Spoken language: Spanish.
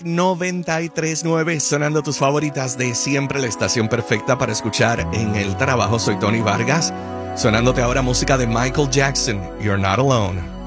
93.9, sonando tus favoritas de siempre, la estación perfecta para escuchar en el trabajo. Soy Tony Vargas, sonándote ahora música de Michael Jackson, You're Not Alone.